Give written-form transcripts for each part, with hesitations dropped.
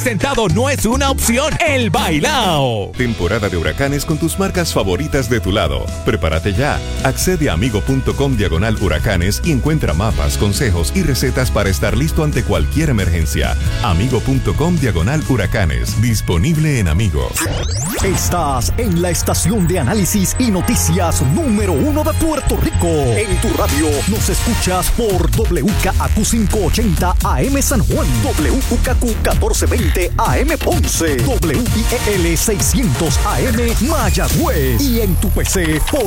Sentado no es una opción. El bailao. Temporada de huracanes con tus marcas favoritas de tu lado. Prepárate ya. Accede a amigo.com/huracanes y encuentra mapas, consejos y recetas para estar listo ante cualquier emergencia. Amigo.com/huracanes. Disponible en Amigo. Estás en la estación de análisis y noticias número 1 de Puerto Rico. En tu radio nos escuchas por WKAQ 580 AM San Juan, WKQ 1420 AM Ponce, WIEL 600 AM Mayagüez y en tu PC por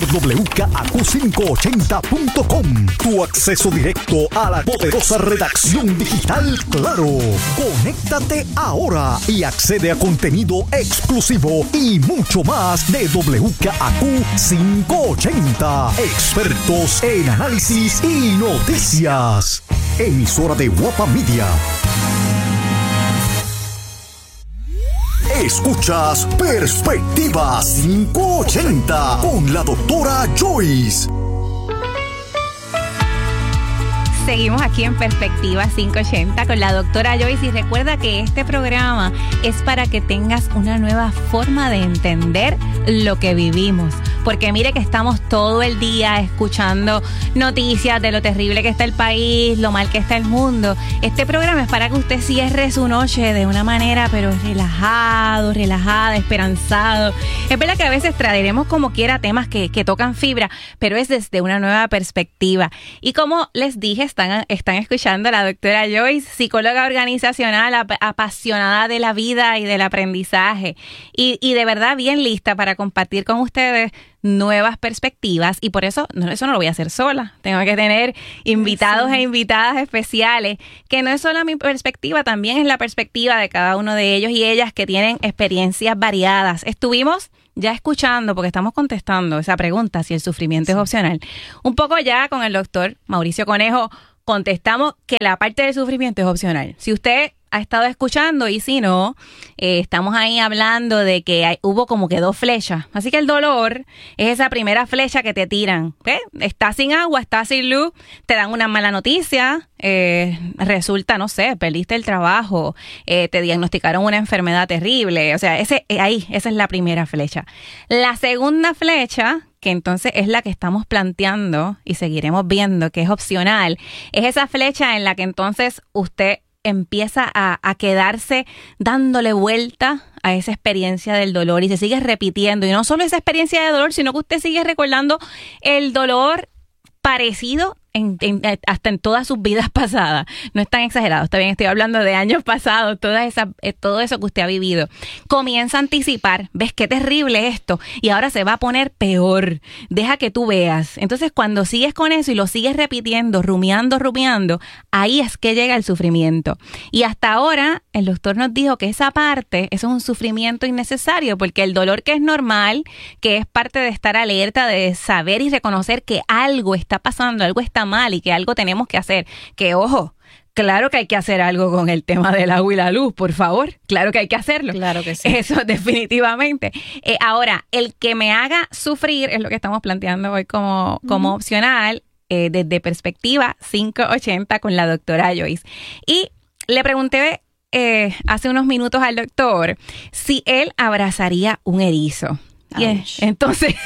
WKAQ580.com. Tu acceso directo a la poderosa redacción digital Claro. Conéctate ahora y accede a contenido exclusivo y mucho más de WKAQ 580. Expertos en análisis y noticias. Emisora de Guapa Media. Escuchas Perspectiva 580 con la doctora Joyce. Seguimos aquí en Perspectiva 580 con la doctora Joyce y recuerda que este programa es para que tengas una nueva forma de entender lo que vivimos. Porque mire que estamos todo el día escuchando noticias de lo terrible que está el país, lo mal que está el mundo. Este programa es para que usted cierre su noche de una manera pero relajada, esperanzado. Es verdad que a veces traeremos como quiera temas que tocan fibra, pero es desde una nueva perspectiva. Y como les dije, están escuchando a la doctora Joyce, psicóloga organizacional, apasionada de la vida y del aprendizaje. Y de verdad bien lista para compartir con ustedes nuevas perspectivas, y por eso no lo voy a hacer sola. Tengo que tener invitados e invitadas especiales, que no es solo mi perspectiva, también es la perspectiva de cada uno de ellos y ellas que tienen experiencias variadas. Estuvimos ya escuchando, porque estamos contestando esa pregunta, si el sufrimiento es opcional. Un poco ya con el doctor Mauricio Conejo contestamos que la parte del sufrimiento es opcional. Si usted ha estado escuchando y si no, estamos ahí hablando de que hubo como que 2 flechas. Así que el dolor es esa primera flecha que te tiran. ¿Ves? Estás sin agua, estás sin luz, te dan una mala noticia, resulta, no sé, perdiste el trabajo, te diagnosticaron una enfermedad terrible. O sea, esa es la primera flecha. La segunda flecha, que entonces es la que estamos planteando y seguiremos viendo que es opcional, es esa flecha en la que entonces usted empieza a quedarse dándole vuelta a esa experiencia del dolor y se sigue repitiendo. Y no solo esa experiencia de dolor, sino que usted sigue recordando el dolor parecido hasta en todas sus vidas pasadas. No es tan exagerado, está bien, estoy hablando de años pasados, todo eso que usted ha vivido. Comienza a anticipar, ves qué terrible esto, y ahora se va a poner peor. Deja que tú veas. Entonces, cuando sigues con eso y lo sigues repitiendo, rumiando, ahí es que llega el sufrimiento. Y hasta ahora, el doctor nos dijo que esa parte, eso es un sufrimiento innecesario, porque el dolor que es normal, que es parte de estar alerta, de saber y reconocer que algo está pasando, algo está mal y que algo tenemos que hacer. Que ojo, claro que hay que hacer algo con el tema del agua y la luz, por favor. Claro que hay que hacerlo. Claro que sí. Eso definitivamente. Ahora, el que me haga sufrir es lo que estamos planteando hoy como opcional, desde Perspectiva 580 con la doctora Joyce. Y le pregunté hace unos minutos al doctor si él abrazaría un erizo. Entonces...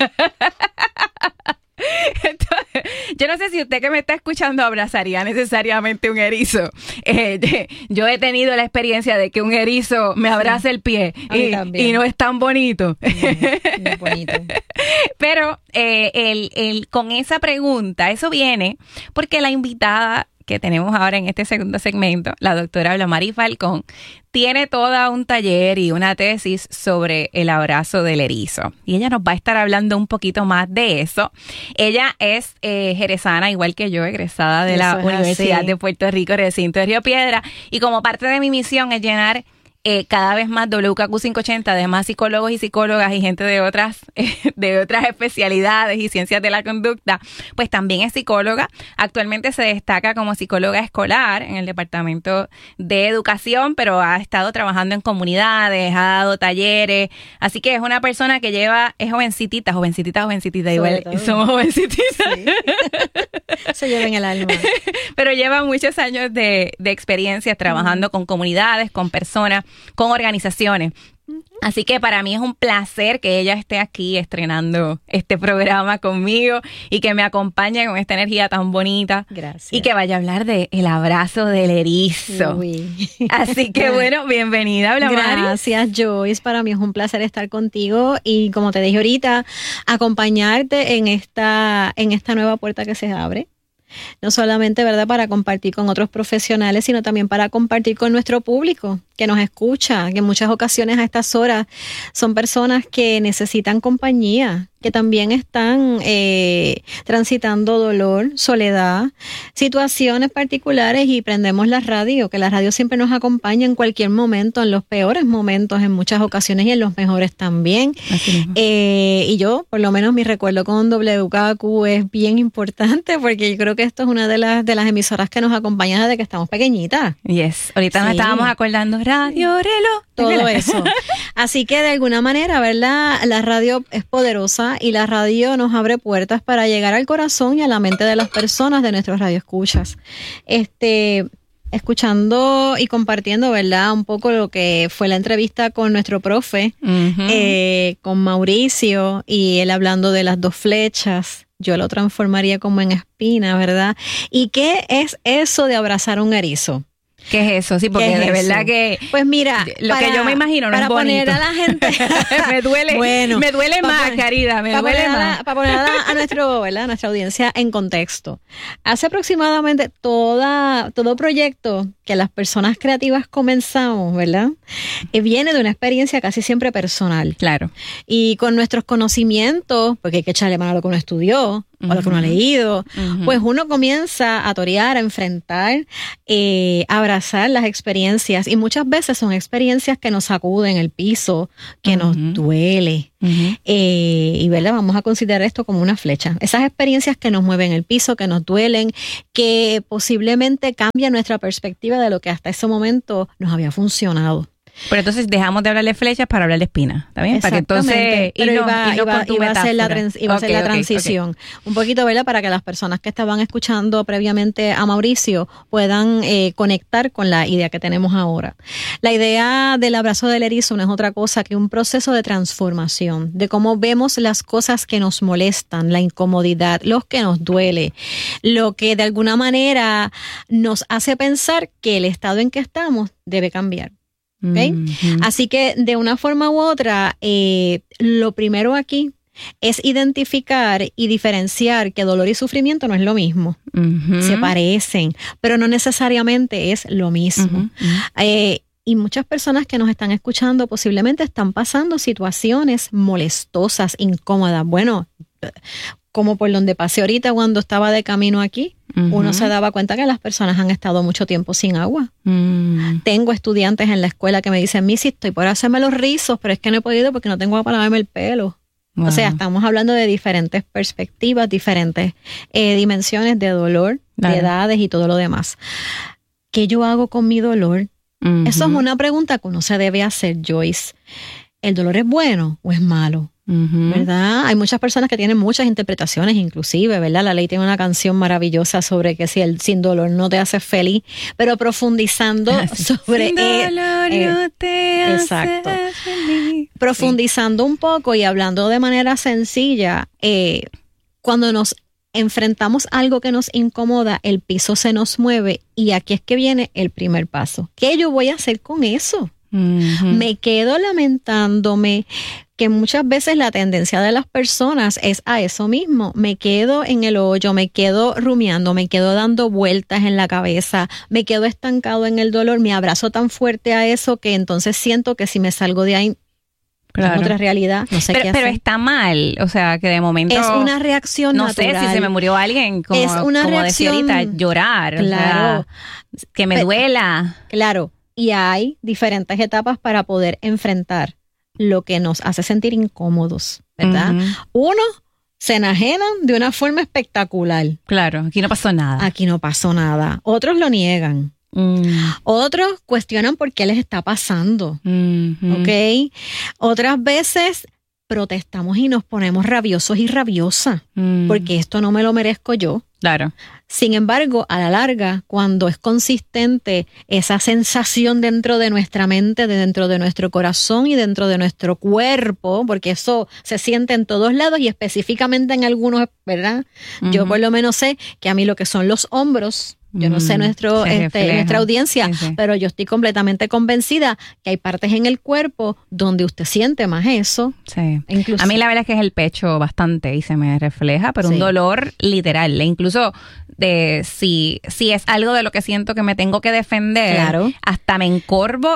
Entonces, yo no sé si usted que me está escuchando abrazaría necesariamente un erizo. Yo he tenido la experiencia de que un erizo me abraza el pie y no es tan bonito. No es bonito. Pero con esa pregunta, eso viene porque la invitada que tenemos ahora en este segundo segmento, la doctora Blamari Falcón, tiene todo un taller y una tesis sobre el abrazo del erizo. Y ella nos va a estar hablando un poquito más de eso. Ella es jerezana, igual que yo, egresada de la Universidad de Puerto Rico, recinto de Río Piedra. Y como parte de mi misión es llenar cada vez más WKQ 580, además psicólogos y psicólogas y gente de otras especialidades y ciencias de la conducta, pues también es psicóloga. Actualmente se destaca como psicóloga escolar en el Departamento de Educación, pero ha estado trabajando en comunidades, ha dado talleres, así que es una persona que es jovencitita, igual somos jovencititas. Sí. Se lleva en el alma. Pero lleva muchos años de experiencia trabajando con comunidades, con personas, con organizaciones. Así que para mí es un placer que ella esté aquí estrenando este programa conmigo y que me acompañe con esta energía tan bonita. Gracias. Y que vaya a hablar de el abrazo del erizo. Uy. Así que bueno, bienvenida, Blamari. Gracias, Joyce. Para mí es un placer estar contigo y, como te dije ahorita, acompañarte en esta nueva puerta que se abre. No solamente, ¿verdad?, para compartir con otros profesionales, sino también para compartir con nuestro público que nos escucha, que en muchas ocasiones a estas horas son personas que necesitan compañía, que también están transitando dolor, soledad, situaciones particulares, y prendemos la radio, que la radio siempre nos acompaña en cualquier momento, en los peores momentos en muchas ocasiones y en los mejores también. Y yo, por lo menos mi recuerdo con WKQ es bien importante, porque yo creo que esto es una de las emisoras que nos acompaña desde que estamos pequeñitas. Yes, ahorita nos estábamos acordando, radio, reloj. Todo eso. Así que de alguna manera, ¿verdad?, la radio es poderosa y la radio nos abre puertas para llegar al corazón y a la mente de las personas, de nuestros radioescuchas. Escuchando y compartiendo, ¿verdad?, un poco lo que fue la entrevista con nuestro profe, con Mauricio, y él hablando de las 2 flechas. Yo lo transformaría como en espina, ¿verdad? ¿Y qué es eso de abrazar un erizo? ¿Qué es eso? Sí, porque de verdad que... Pues mira, lo que yo me imagino no es bonito. Para poner a la gente... me duele más, Karida, me duele más. Para poner a nuestra audiencia en contexto. Hace aproximadamente todo proyecto que las personas creativas comenzamos, ¿verdad?, viene de una experiencia casi siempre personal. Claro. Y con nuestros conocimientos, porque hay que echarle mano a lo que uno estudió, o lo que uno ha leído, pues uno comienza a torear, a enfrentar, a abrazar las experiencias, y muchas veces son experiencias que nos sacuden el piso, que nos duele. Y ¿verdad?, vamos a considerar esto como una flecha. Esas experiencias que nos mueven el piso, que nos duelen, que posiblemente cambian nuestra perspectiva de lo que hasta ese momento nos había funcionado. Pero entonces dejamos de hablar de flechas para hablar de espinas, ¿está bien? Para que entonces iba a ser la transición. Okay. Un poquito, ¿verdad?, para que las personas que estaban escuchando previamente a Mauricio puedan conectar con la idea que tenemos ahora. La idea del abrazo del erizo no es otra cosa que un proceso de transformación, de cómo vemos las cosas que nos molestan, la incomodidad, lo que nos duele, lo que de alguna manera nos hace pensar que el estado en que estamos debe cambiar. ¿Okay? Así que de una forma u otra, lo primero aquí es identificar y diferenciar que dolor y sufrimiento no es lo mismo. Se parecen, pero no necesariamente es lo mismo. Y muchas personas que nos están escuchando posiblemente están pasando situaciones molestosas, incómodas. Bueno, como por donde pasé ahorita cuando estaba de camino aquí, uno se daba cuenta que las personas han estado mucho tiempo sin agua. Tengo estudiantes en la escuela que me dicen, Missy, estoy por hacerme los rizos, pero es que no he podido porque no tengo agua para lavarme el pelo. O sea, estamos hablando de diferentes perspectivas, diferentes dimensiones de dolor, de edades y todo lo demás. ¿Qué yo hago con mi dolor? Eso es una pregunta que uno se debe hacer, Joyce. ¿El dolor es bueno o es malo? ¿Verdad? Hay muchas personas que tienen muchas interpretaciones, inclusive, ¿verdad? La Ley tiene una canción maravillosa sobre que si el sin dolor no te hace feliz, pero profundizando sobre... Sin dolor no te hace feliz. Profundizando un poco y hablando de manera sencilla, cuando nos enfrentamos a algo que nos incomoda, el piso se nos mueve, y aquí es que viene el primer paso. ¿Qué yo voy a hacer con eso? Me quedo lamentándome, que muchas veces la tendencia de las personas es a eso mismo. Me quedo en el hoyo, me quedo rumiando, me quedo dando vueltas en la cabeza, me quedo estancado en el dolor, me abrazo tan fuerte a eso que entonces siento que si me salgo de ahí, es otra realidad, no sé qué hacer. Pero está mal, o sea, que de momento... Es una reacción natural. No sé si se me murió alguien, como, es una como reacción, decía ahorita, llorar, claro, o sea, que me duela. Claro. y hay diferentes etapas para poder enfrentar lo que nos hace sentir incómodos, ¿verdad? Uno, se enajenan de una forma espectacular. Claro, aquí no pasó nada. Aquí no pasó nada. Otros lo niegan. Otros cuestionan por qué les está pasando. ¿Ok? Otras veces protestamos y nos ponemos rabiosos y rabiosas porque esto no me lo merezco yo. Claro. Sin embargo, a la larga, cuando es consistente esa sensación dentro de nuestra mente, dentro de nuestro corazón y dentro de nuestro cuerpo, porque eso se siente en todos lados y específicamente en algunos, ¿verdad? Yo por lo menos sé que a mí lo que son los hombros, yo no sé nuestra audiencia, sí. Pero yo estoy completamente convencida que hay partes en el cuerpo donde usted siente más eso. Sí. A mí la verdad es que es el pecho bastante y se me refleja, pero un dolor literal. Incluso si es algo de lo que siento que me tengo que defender, hasta me encorvo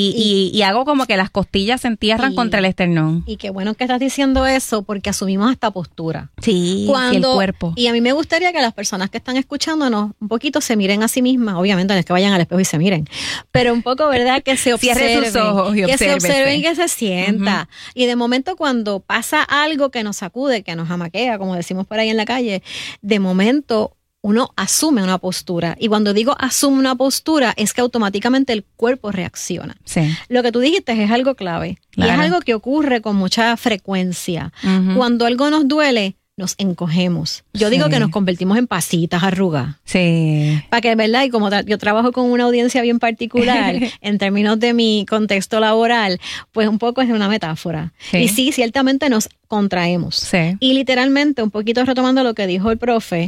y hago como que las costillas se entierran contra el esternón. Y qué bueno que estás diciendo eso, porque asumimos esta postura. Sí, el cuerpo. Y a mí me gustaría que las personas que están escuchándonos un poquito se miren a sí mismas, obviamente no es que vayan al espejo y se miren, pero un poco, ¿verdad? Que se observen, cierre sus ojos y que se observen y que se sienta. Y de momento cuando pasa algo que nos sacude, que nos jamaquea, como decimos por ahí en la calle, de momento uno asume una postura. Y cuando digo asume una postura, es que automáticamente el cuerpo reacciona. Sí. Lo que tú dijiste es algo clave. Claro. Y es algo que ocurre con mucha frecuencia. Cuando algo nos duele, nos encogemos. Yo digo que nos convertimos en pasitas arrugas. Sí. Para que, ¿verdad? Y como yo trabajo con una audiencia bien particular, en términos de mi contexto laboral, pues un poco es una metáfora. Sí. Y sí, ciertamente nos contraemos. Sí. Y literalmente, un poquito retomando lo que dijo el profe,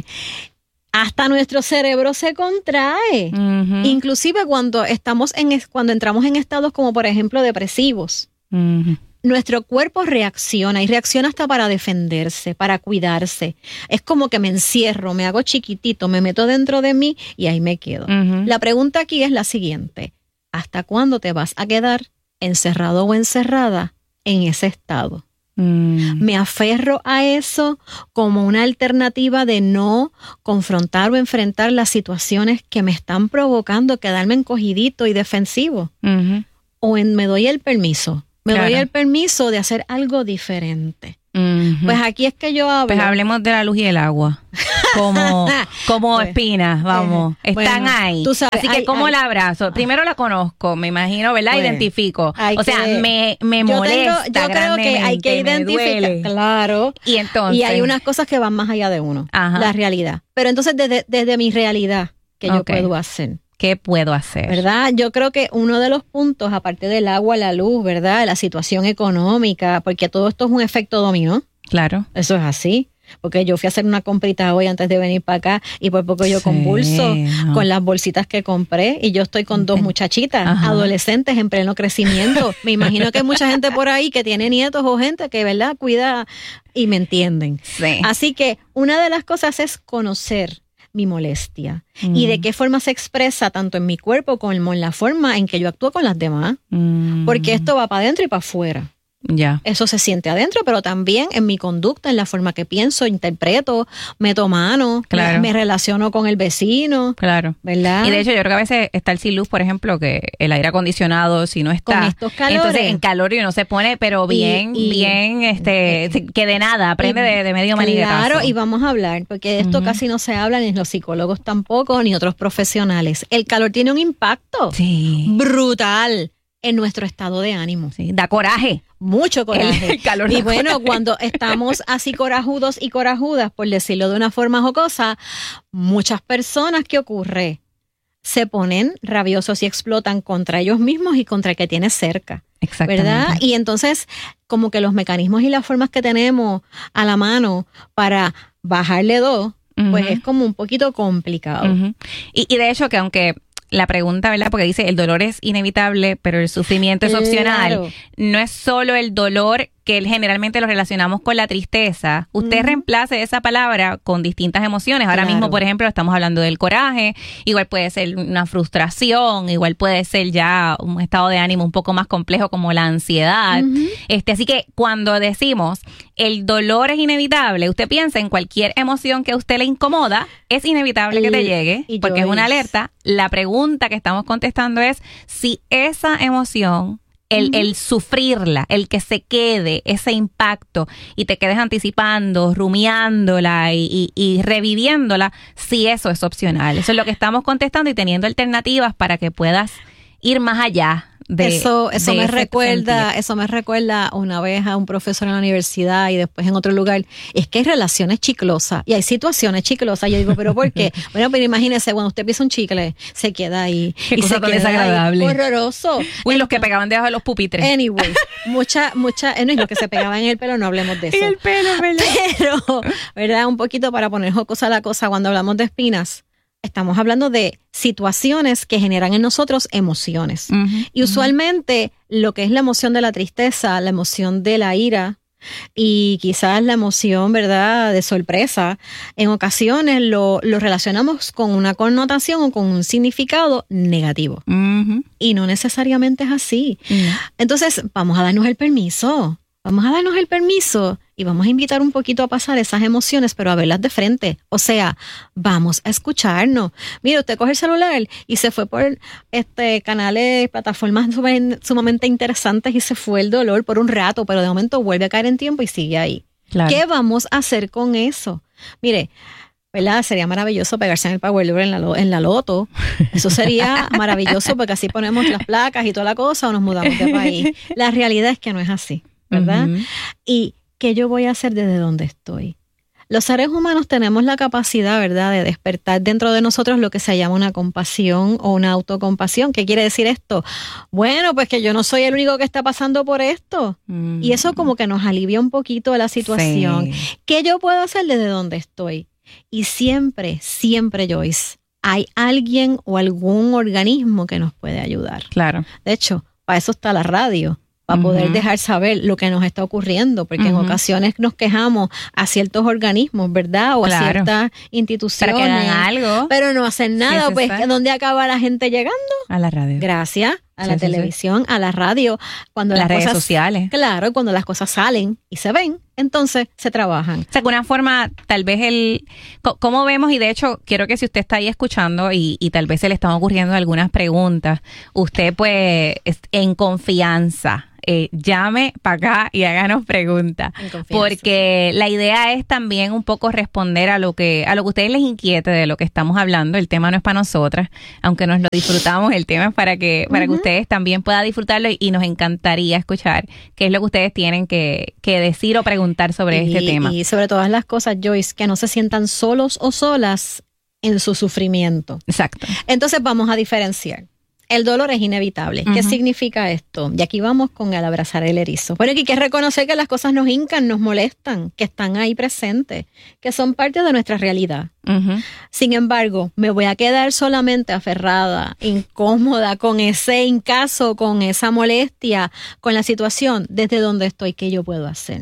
hasta nuestro cerebro se contrae. Inclusive cuando entramos en estados como, por ejemplo, depresivos. Nuestro cuerpo reacciona y reacciona hasta para defenderse, para cuidarse. Es como que me encierro, me hago chiquitito, me meto dentro de mí y ahí me quedo. La pregunta aquí es la siguiente. ¿Hasta cuándo te vas a quedar encerrado o encerrada en ese estado? Me aferro a eso como una alternativa de no confrontar o enfrentar las situaciones que me están provocando quedarme encogidito y defensivo. O me doy el permiso. Me doy el permiso de hacer algo diferente. Pues aquí es que yo hablo. Pues hablemos de la luz y el agua. Como pues, espinas, vamos. Están ahí. Tú sabes, así que, ¿cómo la abrazo? Primero la conozco, me imagino, ¿verdad? Pues, identifico. O sea, me molesta. Yo creo que hay que identificar. Claro. Y entonces. Y hay unas cosas que van más allá de uno. La realidad. Pero entonces, desde mi realidad, ¿qué yo puedo hacer? ¿Qué puedo hacer? ¿Verdad? Yo creo que uno de los puntos, aparte del agua, la luz, ¿verdad? La situación económica, porque todo esto es un efecto dominó. Claro. Eso es así. Porque yo fui a hacer una comprita hoy antes de venir para acá y por poco yo convulso con las bolsitas que compré y yo estoy con dos muchachitas adolescentes en pleno crecimiento. Me imagino que hay mucha gente por ahí que tiene nietos o gente que, ¿verdad? Cuida y me entienden. Sí. Así que una de las cosas es conocer mi molestia y de qué forma se expresa tanto en mi cuerpo como en la forma en que yo actúo con las demás, porque esto va para adentro y para afuera. Ya. Eso se siente adentro, pero también en mi conducta, en la forma que pienso, interpreto, meto mano, me relaciono con el vecino. Claro. ¿Verdad? Y de hecho, yo creo que a veces está el sin luz, por ejemplo, que el aire acondicionado, si no está. Con estos calores. Entonces, en calor y uno se pone, pero bien, que de nada, aprende de medio maniguetazo. Claro, y vamos a hablar, porque de esto casi no se habla, ni los psicólogos tampoco, ni otros profesionales. El calor tiene un impacto brutal en nuestro estado de ánimo. Sí, da coraje. Mucho coraje. El calor y bueno, coraje. Cuando estamos así corajudos y corajudas, por decirlo de una forma jocosa, muchas personas, ¿qué ocurre? Se ponen rabiosos y explotan contra ellos mismos y contra el que tiene cerca. Exactamente. ¿Verdad? Y entonces, como que los mecanismos y las formas que tenemos a la mano para bajarle dos, pues es como un poquito complicado. Y de hecho que aunque la pregunta, ¿verdad? Porque dice, el dolor es inevitable, pero el sufrimiento es opcional. No es solo el dolor que generalmente lo relacionamos con la tristeza, usted reemplace esa palabra con distintas emociones. Ahora mismo, por ejemplo, estamos hablando del coraje, igual puede ser una frustración, igual puede ser ya un estado de ánimo un poco más complejo como la ansiedad. Así que cuando decimos el dolor es inevitable, usted piensa en cualquier emoción que a usted le incomoda, es inevitable que te llegue, porque es una alerta. La pregunta que estamos contestando es si esa emoción, el sufrirla, el que se quede ese impacto y te quedes anticipando, rumiándola y reviviéndola, si eso es opcional. Eso es lo que estamos contestando y teniendo alternativas para que puedas ir más allá. Eso me recuerda una vez a un profesor en la universidad y después en otro lugar. Es que hay relaciones chiclosas y hay situaciones chiclosas. Yo digo, ¿pero por qué? Bueno, pero imagínese, cuando usted pisa un chicle, se queda ahí. Qué cosa tan desagradable. Horroroso. Uy, los que pegaban debajo de los pupitres. Anyway, no es lo que se pegaba en el pelo, no hablemos de eso. En el pelo, ¿verdad? Pero, ¿verdad? Un poquito para poner jocosa la cosa, cuando hablamos de espinas, estamos hablando de situaciones que generan en nosotros emociones. Y usualmente lo que es la emoción de la tristeza, la emoción de la ira y quizás la emoción, ¿verdad?, de sorpresa, en ocasiones lo relacionamos con una connotación o con un significado negativo. Y no necesariamente es así. Entonces, vamos a darnos el permiso. Y vamos a invitar un poquito a pasar esas emociones, pero a verlas de frente. O sea, vamos a escucharnos. Mira, usted coge el celular y se fue por canales, plataformas sumamente interesantes y se fue el dolor por un rato, pero de momento vuelve a caer en tiempo y sigue ahí. Claro. ¿Qué vamos a hacer con eso? Mire, ¿verdad? Sería maravilloso pegarse en el Power Lover en la loto. Eso sería maravilloso porque así ponemos las placas y toda la cosa o nos mudamos de país. La realidad es que no es así, ¿verdad? ¿Y qué yo voy a hacer desde donde estoy? Los seres humanos tenemos la capacidad, ¿verdad?, de despertar dentro de nosotros lo que se llama una compasión o una autocompasión. ¿Qué quiere decir esto? Bueno, pues que yo no soy el único que está pasando por esto. Y eso como que nos alivia un poquito la situación. Sí. ¿Qué yo puedo hacer desde donde estoy? Y siempre, Joyce, hay alguien o algún organismo que nos puede ayudar. Claro. De hecho, para eso está la radio. Para poder dejar saber lo que nos está ocurriendo, porque en ocasiones nos quejamos a ciertos organismos, ¿verdad? O a ciertas instituciones. Para que hagan algo. Pero no hacen nada, pues ¿dónde acaba la gente llegando? A la radio. Gracias a la televisión, a la radio. Cuando las redes sociales. Claro, cuando las cosas salen y se ven, entonces se trabajan. O sea, que una forma, tal vez ¿cómo vemos? Y de hecho, quiero que si usted está ahí escuchando y tal vez se le están ocurriendo algunas preguntas, usted pues en confianza, llame para acá y háganos preguntas, porque la idea es también un poco responder a lo que a ustedes les inquiete de lo que estamos hablando. El tema no es para nosotras, aunque nos lo disfrutamos, el tema es para que ustedes también puedan disfrutarlo y nos encantaría escuchar qué es lo que ustedes tienen que decir o preguntar sobre este tema. Y sobre todas las cosas, Joyce, que no se sientan solos o solas en su sufrimiento. Exacto. Entonces vamos a diferenciar. El dolor es inevitable. ¿Qué significa esto? Y aquí vamos con el abrazar el erizo. Bueno, aquí hay que reconocer que las cosas nos hincan, nos molestan, que están ahí presentes, que son parte de nuestra realidad. Sin embargo, me voy a quedar solamente aferrada, incómoda, con ese hincazo, con esa molestia, con la situación, desde donde estoy, ¿qué yo puedo hacer?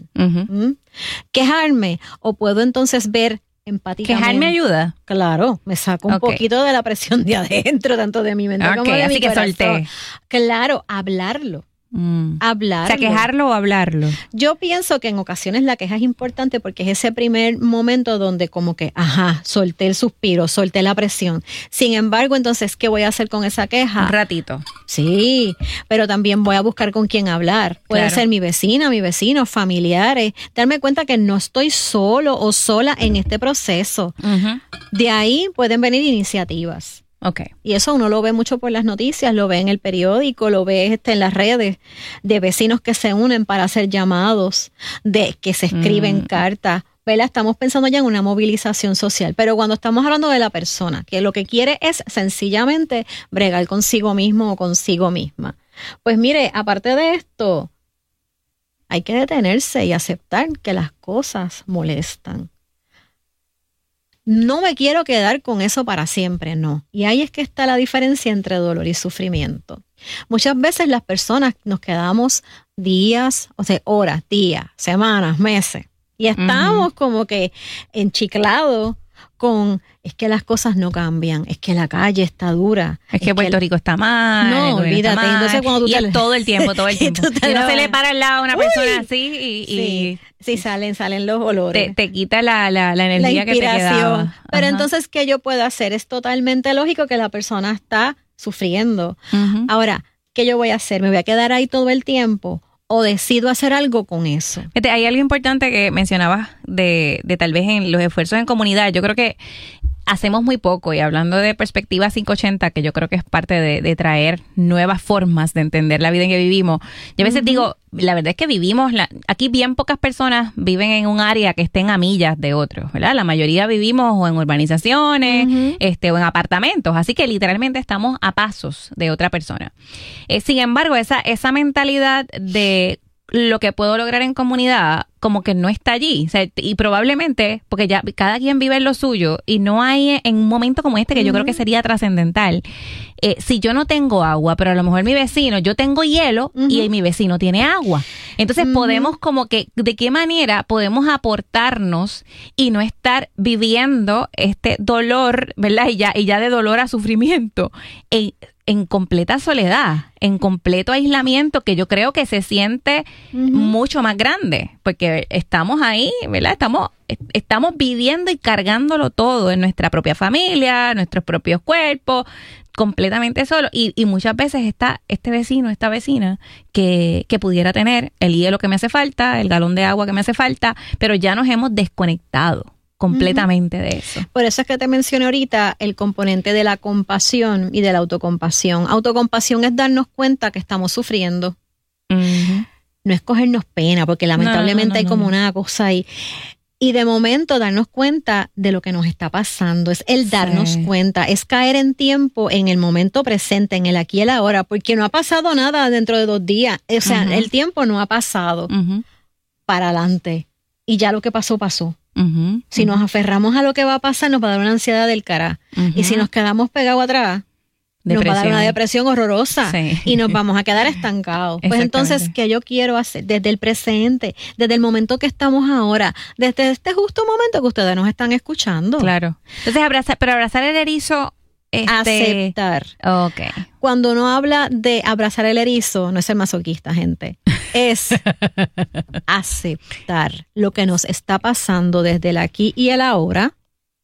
¿Quejarme? ¿O puedo entonces ver empáticamente? ¿Quejarme ayuda? Claro, me saco un poquito de la presión de adentro, tanto de mi mente como de mi corazón. Así que solté. Claro, hablarlo. Hablarlo. O sea, quejarlo o hablarlo. Yo pienso que en ocasiones la queja es importante porque es ese primer momento donde como que, solté el suspiro, solté la presión. Sin embargo, entonces, ¿qué voy a hacer con esa queja? Un ratito. Sí, pero también voy a buscar con quién hablar. Puede ser mi vecina, mi vecino, familiares. Darme cuenta que no estoy solo o sola en este proceso. De ahí pueden venir iniciativas. Okay. Y eso uno lo ve mucho por las noticias, lo ve en el periódico, lo ve en las redes de vecinos que se unen para hacer llamados, de que se escriben cartas. ¿Verdad? Estamos pensando ya en una movilización social, pero cuando estamos hablando de la persona que lo que quiere es sencillamente bregar consigo mismo o consigo misma, pues mire, aparte de esto, hay que detenerse y aceptar que las cosas molestan. No me quiero quedar con eso para siempre, no. Y ahí es que está la diferencia entre dolor y sufrimiento. Muchas veces las personas nos quedamos días, o sea, horas, días, semanas, meses. Y estamos como que enchiclados con, es que las cosas no cambian, es que la calle está dura. Es que Puerto Rico está mal. No, olvídate. Mal. Entonces cuando tú y todo el tiempo. Y no se le para al lado a una persona así Sí, salen los olores. Te quita la energía que te quedaba. Pero entonces, ¿qué yo puedo hacer? Es totalmente lógico que la persona está sufriendo. Ahora, ¿qué yo voy a hacer? ¿Me voy a quedar ahí todo el tiempo? ¿O decido hacer algo con eso? Hay algo importante que mencionabas de tal vez en los esfuerzos en comunidad. Yo creo que hacemos muy poco, y hablando de Perspectiva 580, que yo creo que es parte de traer nuevas formas de entender la vida en que vivimos. Yo a veces digo, la verdad es que aquí bien pocas personas viven en un área que estén a millas de otros, ¿verdad? La mayoría vivimos o en urbanizaciones, o en apartamentos, así que literalmente estamos a pasos de otra persona. Sin embargo, esa mentalidad de lo que puedo lograr en comunidad como que no está allí, o sea, y probablemente porque ya cada quien vive en lo suyo y no hay en un momento como este que yo creo que sería trascendental. Si yo no tengo agua, pero a lo mejor mi vecino, yo tengo hielo y mi vecino tiene agua, entonces podemos como que de qué manera podemos aportarnos y no estar viviendo este dolor, ¿verdad? Y ya de dolor a sufrimiento en completa soledad, en completo aislamiento, que yo creo que se siente mucho más grande, porque estamos ahí, ¿verdad? Estamos viviendo y cargándolo todo en nuestra propia familia, nuestros propios cuerpos, completamente solo. Y muchas veces está este vecino, esta vecina, que pudiera tener el hielo que me hace falta, el galón de agua que me hace falta, pero ya nos hemos desconectado completamente de eso. Por eso es que te mencioné ahorita el componente de la compasión y de la autocompasión. Autocompasión es darnos cuenta que estamos sufriendo. No es cogernos pena, porque lamentablemente hay como una cosa ahí. Y de momento darnos cuenta de lo que nos está pasando. Es el darnos cuenta, es caer en tiempo, en el momento presente, en el aquí y el ahora, porque no ha pasado nada dentro de 2 días. O sea, el tiempo no ha pasado para adelante. Y ya lo que pasó, pasó. Si nos aferramos a lo que va a pasar, nos va a dar una ansiedad del cara. Y si nos quedamos pegados atrás, nos va a dar una depresión horrorosa y nos vamos a quedar estancados. Pues entonces, ¿qué yo quiero hacer? Desde el presente, desde el momento que estamos ahora, desde este justo momento que ustedes nos están escuchando. Claro. Entonces, abrazar el erizo. Aceptar. Okay. Cuando uno habla de abrazar el erizo, no es ser masoquista, gente. Es aceptar lo que nos está pasando desde el aquí y el ahora,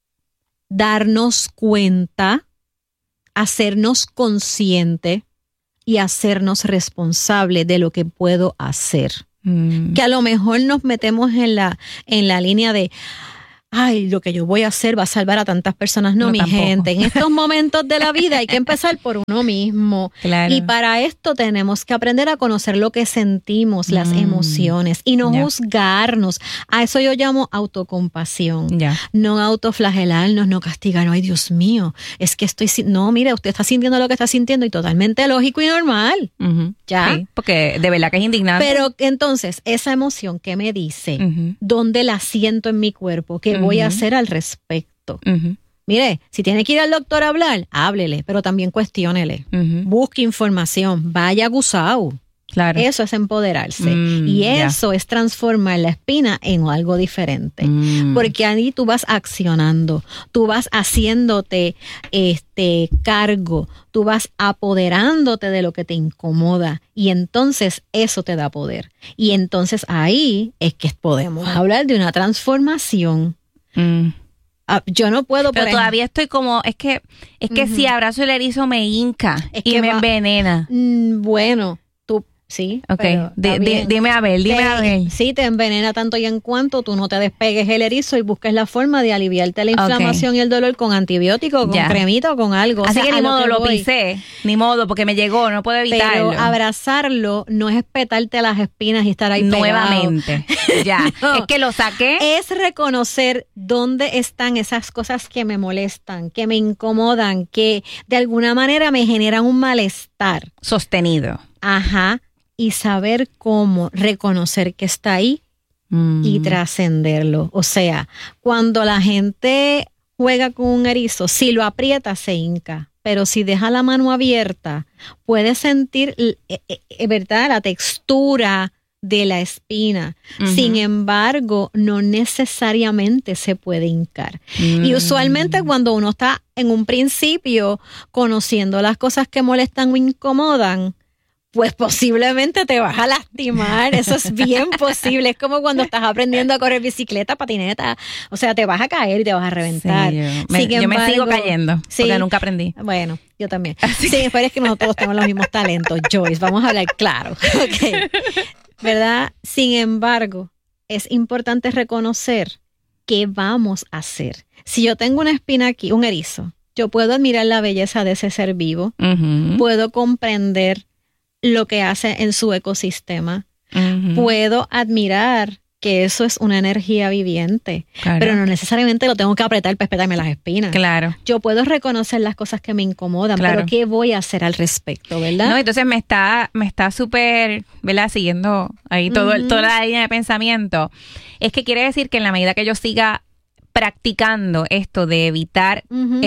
darnos cuenta, hacernos consciente y hacernos responsable de lo que puedo hacer. Que a lo mejor nos metemos en la línea de ay, lo que yo voy a hacer va a salvar a tantas personas. No, mi tampoco. Gente, en estos momentos de la vida hay que empezar por uno mismo. Claro. Y para esto tenemos que aprender a conocer lo que sentimos, las emociones, y no juzgarnos. A eso yo llamo autocompasión. No autoflagelarnos, no castigarnos. Ay, Dios mío, es que no, mire, usted está sintiendo lo que está sintiendo y totalmente lógico y normal. ¿Ya? Sí, porque de verdad que es indignante. Pero entonces, esa emoción que me dice, ¿dónde la siento en mi cuerpo? ¿Qué voy a hacer al respecto? Mire, si tiene que ir al doctor a hablar, háblele, pero también cuestiónele. Busque información, vaya aguzado. Claro. Eso es empoderarse. Y eso es transformar la espina en algo diferente. Porque ahí tú vas accionando, tú vas haciéndote cargo, tú vas apoderándote de lo que te incomoda. Y entonces eso te da poder. Y entonces ahí es que podemos hablar de una transformación. Yo no puedo. Pero todavía estoy como, es que si abrazo el erizo me hinca y me envenena. Bueno. Sí, okay. Dime a ver. Sí, te envenena tanto y en cuanto tú no te despegues el erizo y busques la forma de aliviarte la inflamación y el dolor con antibiótico, con cremita o con algo. Así que ni modo lo pisé, ni modo porque me llegó, no puedo evitarlo. Pero abrazarlo no es espetarte las espinas y estar ahí nuevamente. No. Es que lo saqué. Es reconocer dónde están esas cosas que me molestan, que me incomodan, que de alguna manera me generan un malestar. Sostenido. Ajá. Y saber cómo reconocer que está ahí y trascenderlo. O sea, cuando la gente juega con un erizo, si lo aprieta, se hinca. pero si deja la mano abierta, puede sentir, ¿verdad?, la textura de la espina. Sin embargo, no necesariamente se puede hincar. Y usualmente cuando uno está en un principio conociendo las cosas que molestan o incomodan, pues posiblemente te vas a lastimar. Eso es bien posible. Es como cuando estás aprendiendo a correr bicicleta, patineta. O sea, te vas a caer y te vas a reventar. Sí, yo me sigo cayendo porque nunca aprendí. Bueno, yo también. Sí, pero es que nosotros tenemos los mismos talentos, Joyce. Vamos a hablar claro. Okay. ¿Verdad? Sin embargo, es importante reconocer qué vamos a hacer. Si yo tengo una espina aquí, un erizo, yo puedo admirar la belleza de ese ser vivo. Puedo comprender lo que hace en su ecosistema. Puedo admirar que eso es una energía viviente, pero no necesariamente lo tengo que apretar para espetarme las espinas. Claro. Yo puedo reconocer las cosas que me incomodan, pero ¿qué voy a hacer al respecto, verdad? No, entonces me está súper, ¿verdad?, siguiendo ahí toda la línea de pensamiento. Es que quiere decir que en la medida que yo siga practicando esto de evitar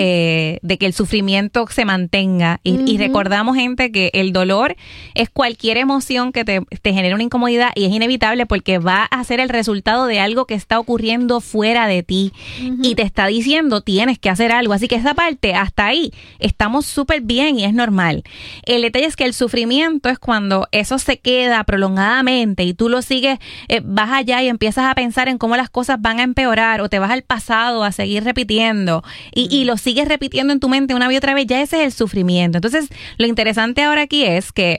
de que el sufrimiento se mantenga y recordamos, gente, que el dolor es cualquier emoción que te genere una incomodidad y es inevitable porque va a ser el resultado de algo que está ocurriendo fuera de ti y te está diciendo tienes que hacer algo, así que esa parte hasta ahí estamos súper bien y es normal. El detalle es que el sufrimiento es cuando eso se queda prolongadamente y tú lo sigues, vas allá y empiezas a pensar en cómo las cosas van a empeorar o te vas al pasado a seguir repitiendo y lo sigues repitiendo en tu mente una y otra vez, ya ese es el sufrimiento. Entonces, lo interesante ahora aquí es que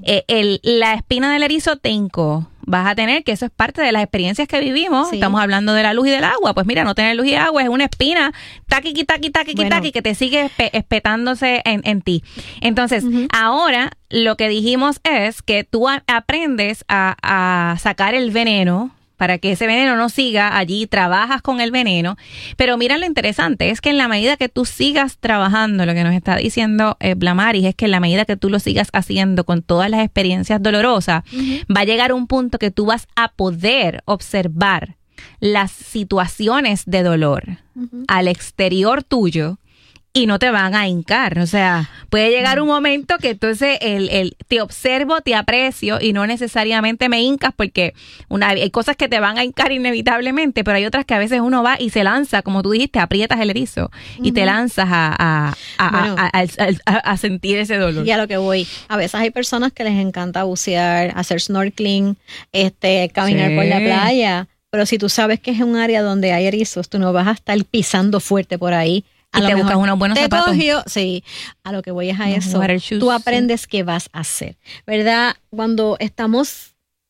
la espina del erizo te hincó. Vas a tener que eso es parte de las experiencias que vivimos. Sí. Estamos hablando de la luz y del agua. Pues mira, no tener luz y agua es una espina taqui que te sigue espetándose en ti. Entonces, ahora lo que dijimos es que tú aprendes a sacar el veneno para que ese veneno no siga allí, trabajas con el veneno. Pero mira, lo interesante es que en la medida que tú sigas trabajando, lo que nos está diciendo Blamaris es que en la medida que tú lo sigas haciendo con todas las experiencias dolorosas, va a llegar un punto que tú vas a poder observar las situaciones de dolor al exterior tuyo y no te van a hincar. O sea, puede llegar un momento que entonces te observo, te aprecio y no necesariamente me hincas porque hay cosas que te van a hincar inevitablemente, pero hay otras que a veces uno va y se lanza, como tú dijiste, aprietas el erizo y te lanzas a sentir ese dolor. Y a lo que voy, a veces hay personas que les encanta bucear, hacer snorkeling, caminar por la playa, pero si tú sabes que es un área donde hay erizos, tú no vas a estar pisando fuerte por ahí. Y te buscas unos buenos zapatos. Sí, a lo que voy es a eso. Tú aprendes qué vas a hacer, ¿verdad? Cuando estamos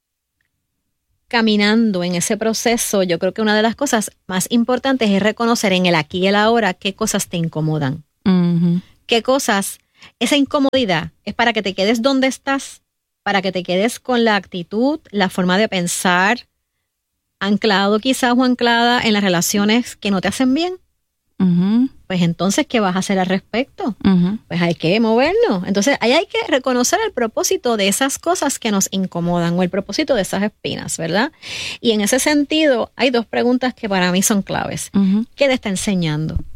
caminando en ese proceso, yo creo que una de las cosas más importantes es reconocer en el aquí y el ahora qué cosas te incomodan. Qué cosas, esa incomodidad es para que te quedes donde estás, para que te quedes con la actitud, la forma de pensar, anclado quizás o anclada en las relaciones que no te hacen bien. Pues entonces, ¿qué vas a hacer al respecto? Pues hay que movernos. Entonces, ahí hay que reconocer el propósito de esas cosas que nos incomodan o el propósito de esas espinas, ¿verdad? Y en ese sentido, hay dos preguntas que para mí son claves. ¿Qué te está enseñando?